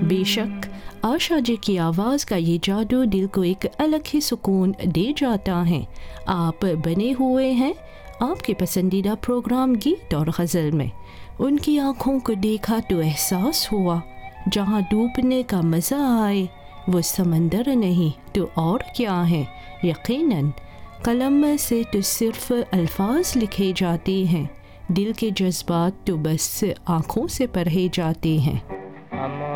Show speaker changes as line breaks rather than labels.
बेशक आशा जी की आवाज़ का ये जादू दिल को एक अलग ही सुकून दे जाता है। आप बने हुए हैं आपके पसंदीदा प्रोग्राम गीत और गज़ल में। उनकी आँखों को देखा तो एहसास हुआ, जहाँ डूबने का मज़ा आए वो समंदर नहीं तो और क्या है। यकीनन कलम से तो सिर्फ अल्फाज लिखे जाते हैं, दिल के जज्बात तो बस आँखों से पढ़े जाते हैं।